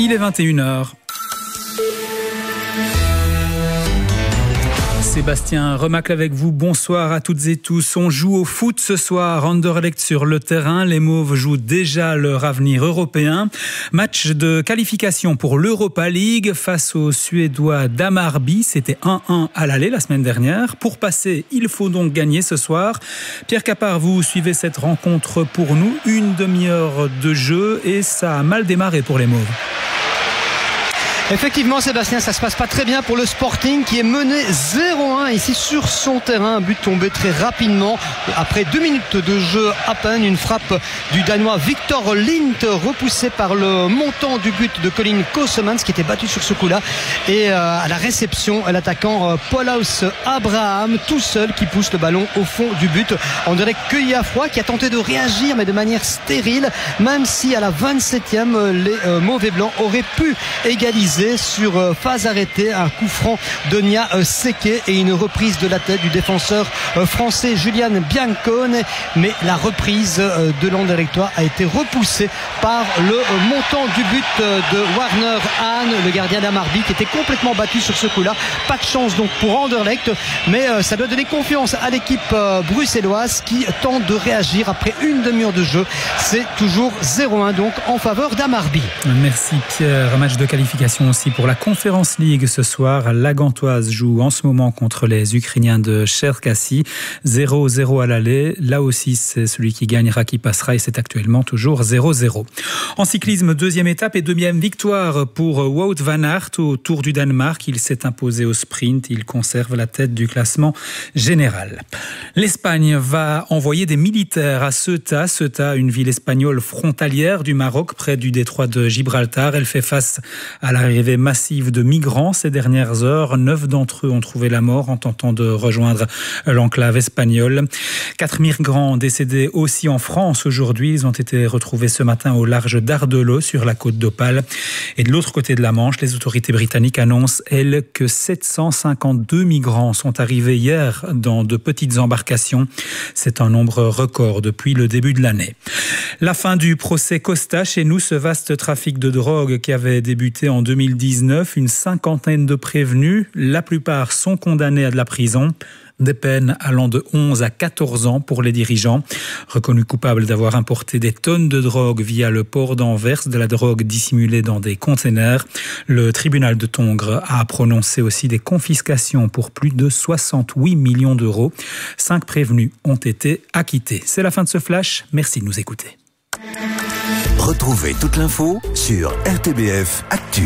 il est 21h. Sébastien Remacle avec vous, bonsoir à toutes et tous. On joue au foot ce soir, Anderlecht sur le terrain. Les Mauves jouent déjà leur avenir européen. Match de qualification pour l'Europa League face aux Suédois d'Hammarby. C'était 1-1 à l'aller la semaine dernière. Pour passer, il faut donc gagner ce soir. Pierre Capard, vous suivez cette rencontre pour nous. Une demi-heure de jeu et ça a mal démarré pour les Mauves. Effectivement, Sébastien, ça se passe pas très bien pour le Sporting qui est mené 0-1 ici sur son terrain. Un but tombé très rapidement après 2 minutes de jeu à peine. Une frappe du Danois Victor Lindt repoussée par le montant du but de Colin Kosemans qui était battu sur ce coup-là. Et à la réception, l'attaquant Paulaus Abraham tout seul qui pousse le ballon au fond du but. On dirait qu'il y a froid qui a tenté de réagir mais de manière stérile, même si à la 27e les mauvais blancs auraient pu égaliser sur phase arrêtée, un coup franc de Nia Seke et une reprise de la tête du défenseur français Julian Biancone, mais la reprise de l'Anderlechtois a été repoussée par le montant du but de Warner Hahn, le gardien d'Hammarby qui était complètement battu sur ce coup-là. Pas de chance donc pour Anderlecht, mais ça doit donner confiance à l'équipe bruxelloise qui tente de réagir après une demi-heure de jeu. C'est toujours 0-1 donc en faveur d'Hammarby. Merci Pierre. Un match de qualification aussi pour la Conference League ce soir. La Gantoise joue en ce moment contre les Ukrainiens de Cherkasy. 0-0 à l'aller. Là aussi, c'est celui qui gagnera qui passera et c'est actuellement toujours 0-0. En cyclisme, deuxième étape et deuxième victoire pour Wout van Aert au Tour du Danemark. Il s'est imposé au sprint. Il conserve la tête du classement général. L'Espagne va envoyer des militaires à Ceuta. Ceuta, une ville espagnole frontalière du Maroc, près du détroit de Gibraltar. Elle fait face à l'arrivée massive de migrants ces dernières heures. 9 d'entre eux ont trouvé la mort en tentant de rejoindre l'enclave espagnole. 4 migrants décédés aussi en France aujourd'hui. Ils ont été retrouvés ce matin au large d'Ardelot sur la côte d'Opale. Et de l'autre côté de la Manche, les autorités britanniques annoncent, elles, que 752 migrants sont arrivés hier dans de petites embarcations. C'est un nombre record depuis le début de l'année. La fin du procès Costa chez nous, ce vaste trafic de drogue qui avait débuté en 2019, une cinquantaine de prévenus, la plupart sont condamnés à de la prison. Des peines allant de 11 à 14 ans pour les dirigeants. Reconnus coupables d'avoir importé des tonnes de drogue via le port d'Anvers, de la drogue dissimulée dans des containers. Le tribunal de Tongres a prononcé aussi des confiscations pour plus de 68 millions d'euros. 5 prévenus ont été acquittés. C'est la fin de ce flash. Merci de nous écouter. Retrouvez toute l'info sur RTBF Actu.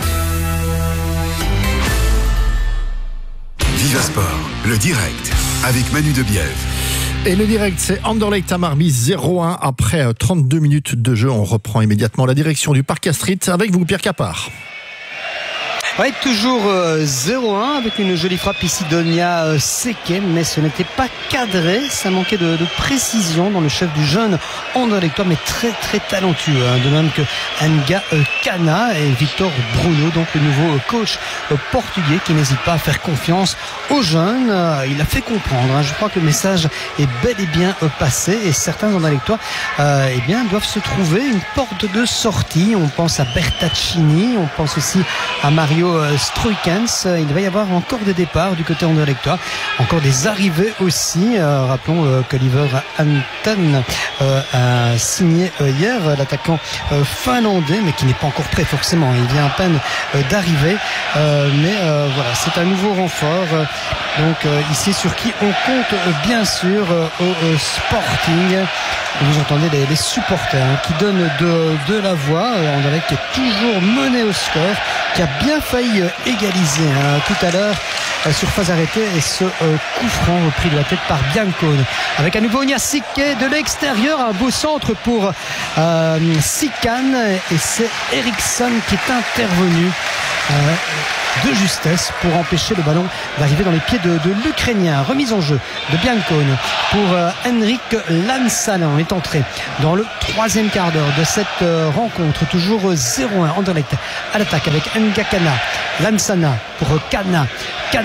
Viva Sport, le direct, avec Manu Debiève. Et le direct, c'est Anderlecht Hammarby 0-1. Après 32 minutes de jeu, on reprend immédiatement la direction du Parc Astrid avec vous, Pierre Capard. Ouais, toujours 0-1 avec une jolie frappe ici de Nia Seke, mais ce n'était pas cadré, ça manquait de précision dans le chef du jeune Anderlechtois, mais très très talentueux, de même que Nga Kana et Victor Bruno, donc le nouveau coach portugais qui n'hésite pas à faire confiance aux jeunes. Il a fait comprendre, je crois que le message est bel et bien passé et certains Anderlechtois doivent se trouver une porte de sortie. On pense à Bertaccini, on pense aussi à Mario Struikens. Il va y avoir encore des départs du côté anderlechtois, encore des arrivées aussi. Rappelons qu'Oliver Anton a signé hier, l'attaquant finlandais, mais qui n'est pas encore prêt forcément. Il vient à peine d'arriver, mais voilà, c'est un nouveau renfort. Donc ici sur qui on compte bien sûr au Sporting. Vous entendez les supporters qui donnent de la voix. Anderlecht qui est toujours mené au score, qui a bien failli égaliser tout à l'heure sur phase arrêtée, et ce coup franc repris de la tête par Biancone avec à nouveau Nia Seke de l'extérieur, un beau centre pour Sikan, et c'est Eriksson qui est intervenu de justesse pour empêcher le ballon d'arriver dans les pieds de l'Ukrainien. Remise en jeu de Biancone pour Henrik Lansana. On est entré dans le troisième quart d'heure de cette rencontre, toujours 0-1. Anderlecht à l'attaque avec Nga Kana. Lansana pour Kana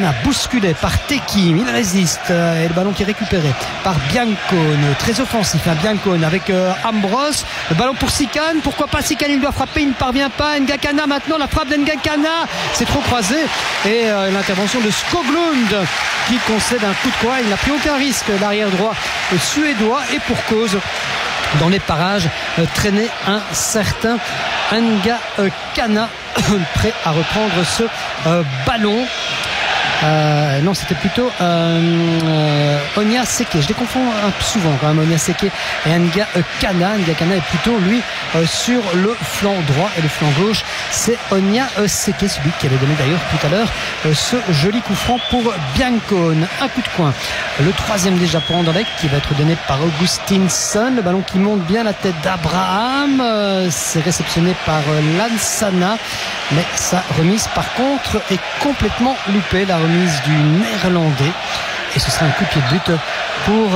Kana bousculé par Teki, il résiste et le ballon qui est récupéré par Biancone, très offensif Biancone avec Ambrose, le ballon pour Sikan, pourquoi pas Sikan, il doit frapper, il ne parvient pas. Ngakana maintenant, la frappe d'Ngakana, c'est trop croisé et l'intervention de Skoglund qui concède un coup de coin. Il n'a pris aucun risque, l'arrière droit suédois, et pour cause, dans les parages traînait un certain Ngakana prêt à reprendre ce ballon. Non, c'était plutôt Onia Seke. Je les confonds souvent quand même, Onia Seke et Ngakana. Ngakana est plutôt lui sur le flanc droit, et le flanc gauche c'est Onia Seke, celui qui avait donné d'ailleurs tout à l'heure ce joli coup franc pour Biancone. Un coup de coin, le troisième déjà pour Anderlecht, qui va être donné par Augustinsson. Le ballon qui monte bien la tête d'Abraham, c'est réceptionné par Lansana, mais sa remise par contre est complètement loupée, la remise du néerlandais, et ce sera un coup de pied de but pour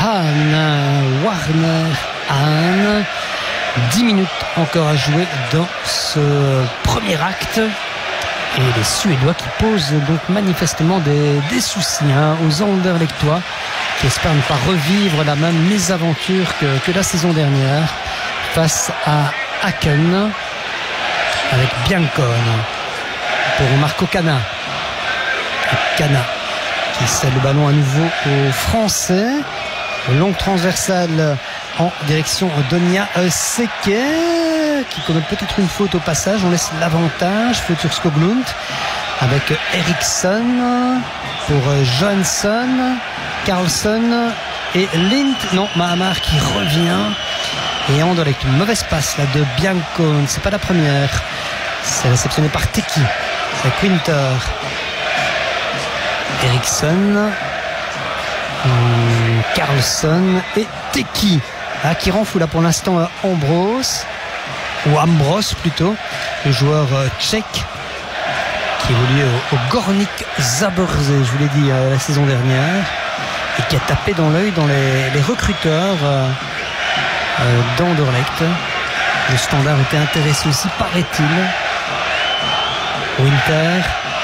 Warner Hahn. 10 minutes encore à jouer dans ce premier acte, et les Suédois qui posent donc manifestement des soucis aux Anderlechtois, qui espèrent ne pas revivre la même mésaventure que la saison dernière face à Aken, avec Biancone pour Marco Kana. Kana qui cède le ballon à nouveau aux Français. Longue transversale en direction d'Onia Seke, qui commet peut-être une faute au passage. On laisse l'avantage, faute sur Skoglund, avec Eriksson pour Johansson, Karlsson et Lind. Non, Mahamar qui revient, et Anderlecht, une mauvaise passe là de Biancone, c'est pas la première, c'est réceptionné par Teki avec Winter. Eriksson, Karlsson et Teki qui renfloue là pour l'instant Ambrose plutôt, le joueur tchèque qui évolue au Gornik Zabrze, je vous l'ai dit la saison dernière, et qui a tapé dans l'œil dans les recruteurs d'Anderlecht. Le Standard était intéressé aussi, paraît-il. Winter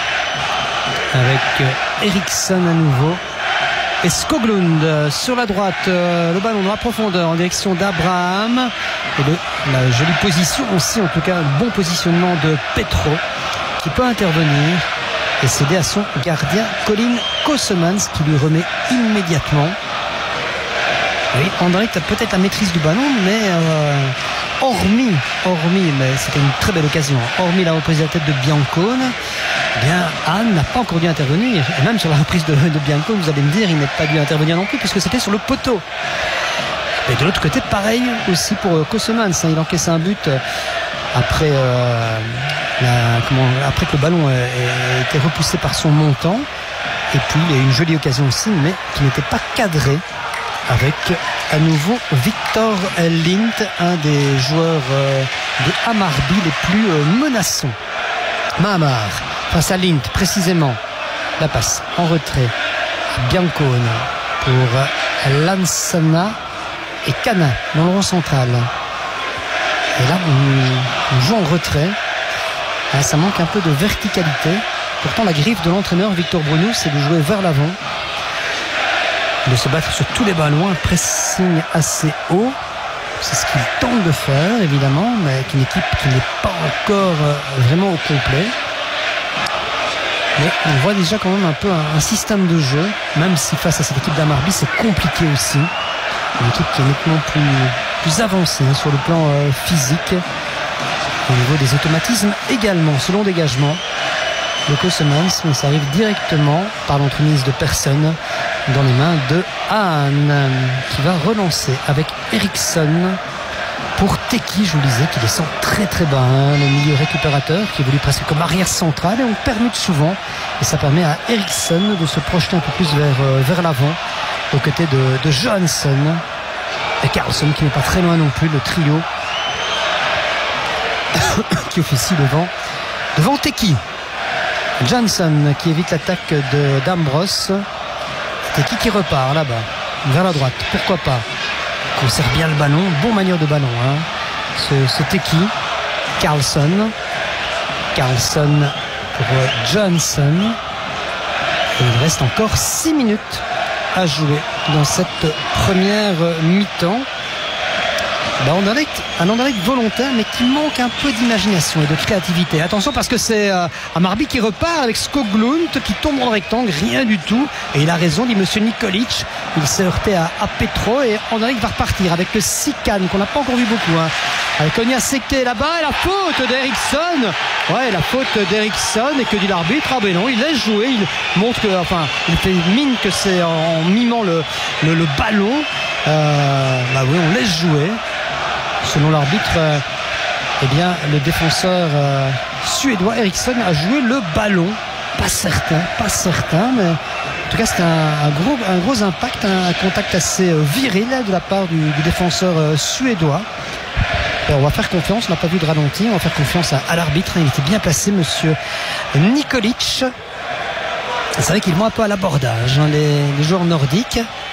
avec Eriksson à nouveau, et Skoglund sur la droite, le ballon dans la profondeur en direction d'Abraham, et la jolie position aussi, en tout cas un bon positionnement de Petro, qui peut intervenir et céder à son gardien Colin Kossemans, qui lui remet immédiatement. Oui, Anderlecht a peut-être la maîtrise du ballon, mais hormis, mais c'était une très belle occasion, hormis la reprise de la tête de Biancone, eh bien Hahn n'a pas encore dû intervenir, et même sur la reprise de Biancone, vous allez me dire, il n'a pas dû intervenir non plus, puisque c'était sur le poteau. Et de l'autre côté, pareil aussi pour Kossemans, il encaisse un but après que le ballon ait été repoussé par son montant, et puis il y a eu une jolie occasion aussi, mais qui n'était pas cadrée, avec à nouveau Victor Lind, un des joueurs de Hammarby les plus menaçants. Mahamar face à Lind, précisément. La passe en retrait à Biancone pour Lansana et Kana dans le rond central. Et là, on joue en retrait. Là, ça manque un peu de verticalité. Pourtant, la griffe de l'entraîneur Victor Brunus, c'est de jouer vers l'avant, de se battre sur tous les ballons, un pressing assez haut. C'est ce qu'il tente de faire, évidemment, mais avec une équipe qui n'est pas encore vraiment au complet. Mais on voit déjà quand même un peu un système de jeu, même si face à cette équipe d'Hammarby, c'est compliqué aussi. Une équipe qui est nettement plus avancée sur le plan physique. Au niveau des automatismes également, selon dégagement. Le Kossemans, mais ça arrive directement par l'entremise de personne dans les mains de Hahn, qui va relancer avec Eriksson pour Teki. Je vous disais qu'il descend très très bas, le milieu récupérateur qui évolue presque comme arrière central, et on permute souvent, et ça permet à Eriksson de se projeter un peu plus vers l'avant aux côtés de Johansson et Karlsson, qui n'est pas très loin non plus, le trio qui officie devant Teki. Johansson qui évite l'attaque d'Ambrose. Teki qui repart là-bas vers la droite, pourquoi pas, conserve bien le ballon, bon manière de ballon ce Teki. Karlsson pour Johansson, Et il reste encore 6 minutes à jouer dans cette première mi-temps. Un Anderlecht volontaire, mais qui manque un peu d'imagination et de créativité. Attention, parce que c'est Hammarby qui repart avec Skoglund qui tombe dans le rectangle, rien du tout. Et il a raison, dit monsieur Nikolic. Il s'est heurté à Petro et Anderlecht va repartir avec le Sikan qu'on n'a pas encore vu beaucoup. Avec Onia Seke là-bas et la faute d'Eriksson. Ouais, la faute d'Eriksson. Et que dit l'arbitre? Ah ben non, il laisse jouer. Il montre que, il fait mine que c'est en mimant le ballon. Oui, on laisse jouer. Selon l'arbitre, le défenseur suédois Eriksson a joué le ballon. Pas certain, mais en tout cas c'est un gros impact, un contact assez viril de la part du défenseur suédois. Alors, on va faire confiance, on n'a pas vu de ralenti, on va faire confiance à l'arbitre. Il était bien placé, monsieur Nikolic. C'est vrai qu'ils vont un peu à l'abordage, les joueurs nordiques.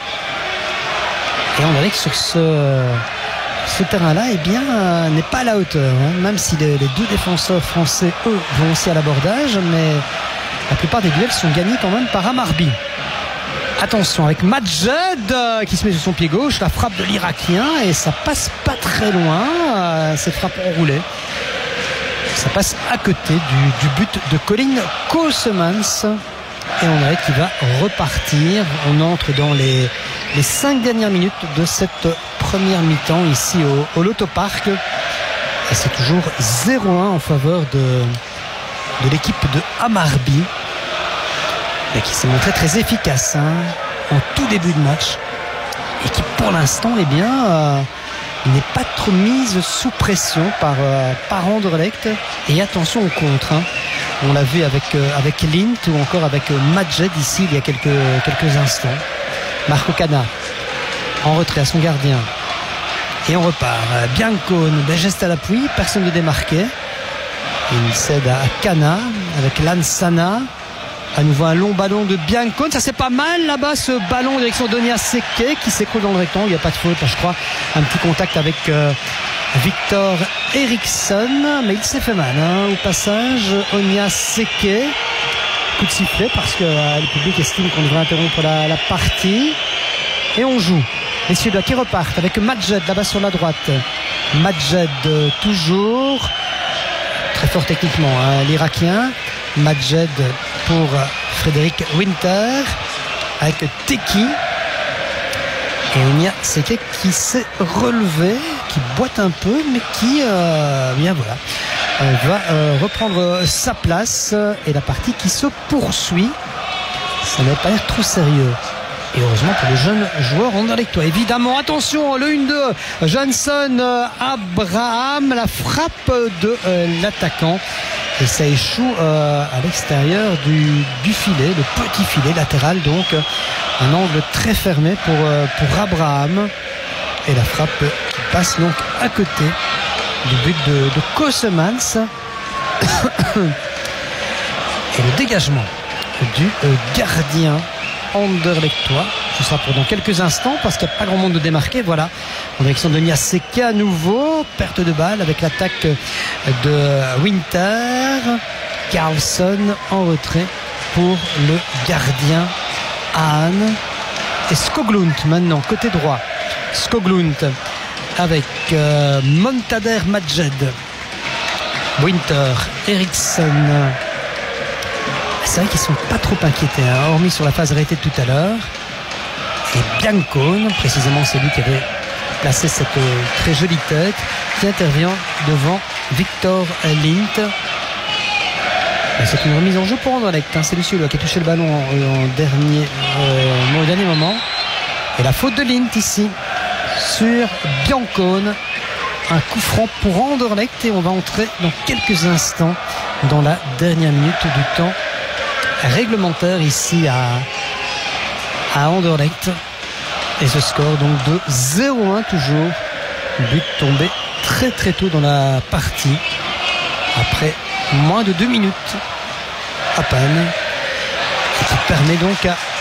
Et on dirait que sur ce terrain-là, n'est pas à la hauteur. Même si les deux défenseurs français, eux, vont aussi à l'abordage, mais la plupart des duels sont gagnés quand même par Hammarby. Attention avec Madjed qui se met sur son pied gauche, la frappe de l'Irakien et ça passe pas très loin, cette frappe enroulée. Ça passe à côté du but de Colin Kosemans et on dirait qu'il va repartir. On entre dans les 5 dernières minutes de cette première mi-temps ici au Lotto Park et c'est toujours 0-1 en faveur de l'équipe de Hammarby. Et qui s'est montré très efficace en tout début de match et qui pour l'instant n'est pas trop mise sous pression par Anderlecht. Et attention au contre, on l'a vu avec Lint ou encore avec Madjed ici il y a quelques instants. Marco Cana en retrait à son gardien et on repart. Biancone, geste à l'appui, personne ne démarqué. Il cède à Cana avec Lansana. À nouveau un long ballon de Biancone, ça c'est pas mal là-bas ce ballon direction d'Onia Seke qui s'écroule dans le rectangle, il n'y a pas de faute là je crois, un petit contact avec Victor Eriksson, mais il s'est fait mal au passage. Onia Seke, coup de sifflet parce que le public estime qu'on devrait interrompre la partie et on joue. Les Suédois qui repartent avec Madjed là-bas sur la droite. Madjed toujours très fort techniquement, l'Irakien. Madjed pour Frédéric Winter avec Teki et Onia Seke qui s'est relevé, qui boite un peu mais qui va reprendre sa place et la partie qui se poursuit. Ça n'a pas l'air trop sérieux. Et heureusement pour les jeunes joueurs anderlechtois. Évidemment, attention, le 1-2, Johnson Abraham, la frappe de l'attaquant. Et ça échoue à l'extérieur du filet, le petit filet latéral, donc un angle très fermé pour Abraham. Et la frappe qui passe donc à côté du but de Kosemans. Et le dégagement du gardien anderlechtois. Ce sera pour dans quelques instants parce qu'il n'y a pas grand monde de démarqué. Voilà, en direction de Onia Seke à nouveau. Perte de balle avec l'attaque de Winter. Carlson en retrait pour le gardien Hahn. Et Skoglund maintenant, côté droit. Skoglund avec Montader Madjed. Winter, Eriksson. C'est vrai qu'ils ne sont pas trop inquiétés, hormis sur la phase arrêtée de tout à l'heure. Et Biancone, précisément c'est lui qui avait placé cette très jolie tête, qui intervient devant Victor Lint. C'est une remise en jeu pour Anderlecht. C'est le Suédois qui a touché le ballon au dernier moment. Et la faute de Lint ici sur Biancone. Un coup franc pour Anderlecht et on va entrer dans quelques instants dans la dernière minute du temps réglementaire ici à Anderlecht. Et ce score donc de 0-1 toujours. But tombé très très tôt dans la partie. Après moins de 2 minutes à peine. Et qui permet donc à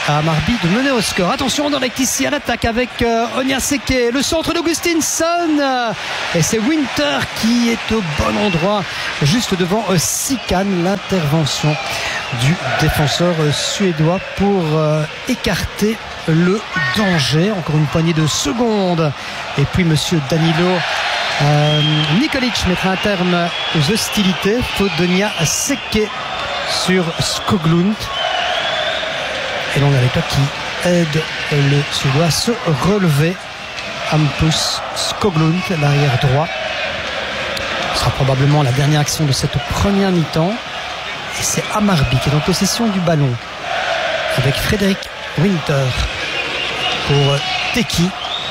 à Amarby de mener au score. Attention, Anderlecht ici à l'attaque avec Onyaseke, le centre d'Augustinson, et c'est Winter qui est au bon endroit juste devant Sikan. L'intervention du défenseur suédois pour écarter le danger. Encore une poignée de secondes et puis monsieur Danilo Nikolic mettra un terme aux hostilités. Faute d'Onyaseke sur Skoglund. Et l'on a les qui aide le Suédois à se relever. Hampus Skoglund, l'arrière droit. Ce sera probablement la dernière action de cette première mi-temps. Et c'est Amarby qui est en possession du ballon avec Frédéric Winter pour Teki.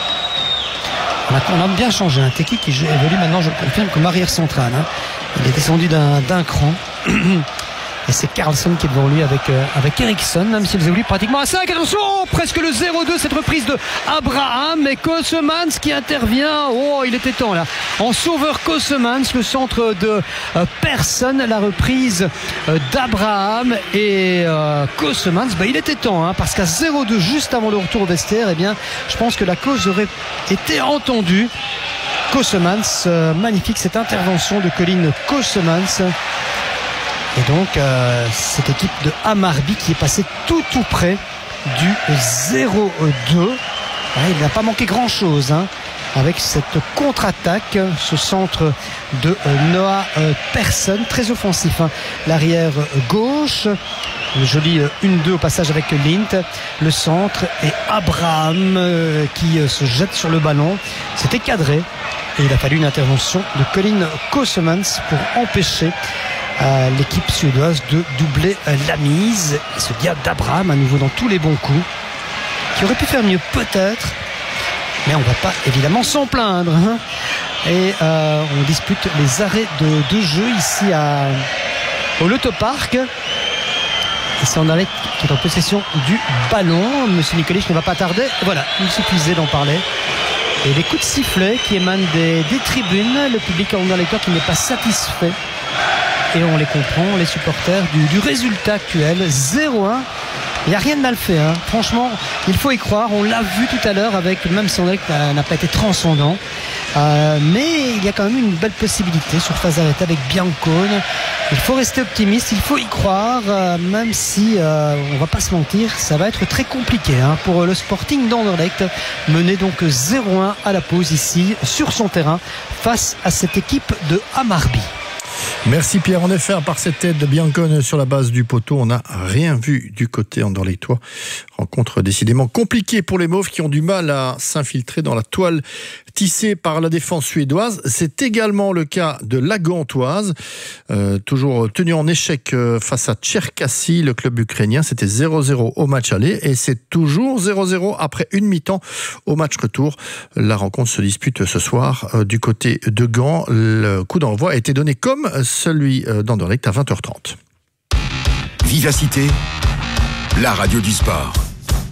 On a bien changé. Teki qui évolue maintenant, je le confirme, comme arrière central. Il est descendu d'un cran. Et c'est Carlson qui est devant lui avec Eriksson, même s'ils évoluent pratiquement à 5. Attention, presque le 0-2, cette reprise de Abraham. Et Kosemans qui intervient. Oh, il était temps là. En sauveur Kosemans, le centre de Persson, la reprise d'Abraham. Et Kosemans, il était temps, parce qu'à 0-2, juste avant le retour au vestiaire, eh bien, je pense que la cause aurait été entendue. Kosemans, magnifique cette intervention de Colin Kosemans. Et donc cette équipe de Amarby qui est passée tout près du 0-2. Il n'a pas manqué grand chose avec cette contre-attaque, ce centre de Noah Persson, très offensif, l'arrière gauche, le joli 1-2 au passage avec Lint, le centre et Abraham qui se jette sur le ballon. C'était cadré et il a fallu une intervention de Colin Kosemans pour empêcher l'équipe suédoise de doubler la mise. Et ce diable d'Abraham à nouveau dans tous les bons coups, qui aurait pu faire mieux peut-être, mais on va pas évidemment s'en plaindre. Et on dispute les arrêts de jeu ici au Loto Park. Et c'est Anderlecht qui est en possession du ballon. Monsieur Nikolic ne va pas tarder. Et voilà, il suffisait d'en parler. Et les coups de sifflet qui émanent des tribunes, le public anderlechtois qui n'est pas satisfait. Et on les comprend, les supporters du résultat actuel, 0-1. Il n'y a rien de mal fait. Franchement, il faut y croire. On l'a vu tout à l'heure avec, même si on n'a pas été transcendant. Mais il y a quand même une belle possibilité sur phase arrêtée avec Biancone. Il faut rester optimiste, il faut y croire, même si, on va pas se mentir, ça va être très compliqué pour le Sporting d'Anderlecht, mené donc 0-1 à la pause ici, sur son terrain, face à cette équipe de Amarby. Merci Pierre. En effet, à part cette tête de Biancone sur la base du poteau, on n'a rien vu du côté anderlechtois. Rencontre décidément compliquée pour les Mauves qui ont du mal à s'infiltrer dans la toile tissée par la défense suédoise. C'est également le cas de la Gantoise, toujours tenu en échec face à Cherkasy, le club ukrainien. C'était 0-0 au match aller et c'est toujours 0-0 après une mi-temps au match retour. La rencontre se dispute ce soir du côté de Gand. Le coup d'envoi a été donné comme celui d'Anderlecht à 20h30. Vivacité, la radio du sport.